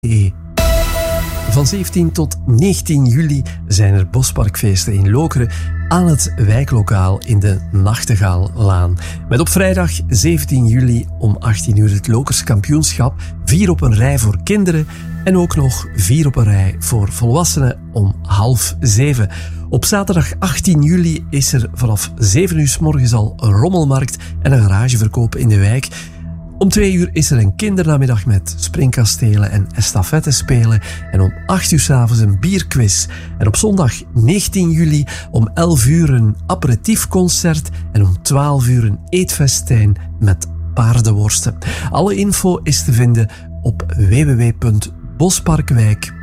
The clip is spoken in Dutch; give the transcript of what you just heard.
Van 17 tot 19 juli zijn er bosparkfeesten in Lokeren aan het wijklokaal in de Nachtegaallaan. Met op vrijdag 17 juli om 18 uur het Lokers kampioenschap, 4 op een rij voor kinderen en ook nog 4 op een rij voor volwassenen om 6:30. Op zaterdag 18 juli is er vanaf 7 uur 's morgens al een rommelmarkt en een garageverkoop in de wijk. Om 2 uur is er een kindernamiddag met springkastelen en estafettespelen. En om 8 uur 's avonds een bierquiz. En op zondag 19 juli om 11 uur een aperitiefconcert. En om 12 uur een eetfestijn met paardenworsten. Alle info is te vinden op www.bosparkwijk.be.